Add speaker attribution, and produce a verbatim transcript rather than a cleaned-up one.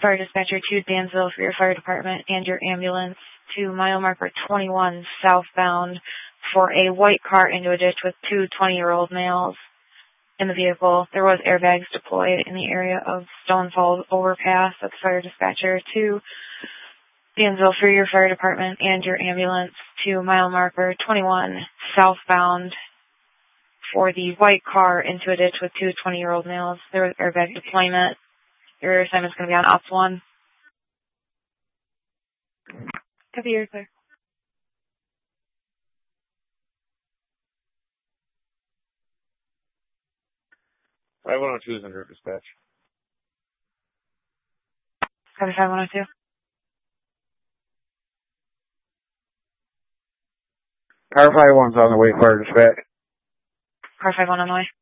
Speaker 1: Fire dispatcher to Dansville for your fire department and your ambulance to mile marker twenty-one southbound for a white car into a ditch with two twenty-year-old males in the vehicle. There was airbags deployed in the area of Stone Falls overpass. That's fire dispatcher to Dansville for your fire department and your ambulance to mile marker twenty-one southbound for the white car into a ditch with two twenty-year-old males. There was airbag deployment. Your assignment's going to be on Ops one. Copy, you're clear.
Speaker 2: five one oh two is under dispatch.
Speaker 1: Copy five one oh two.
Speaker 2: Car five one's on the way, fire dispatch.
Speaker 1: Car five one on the way.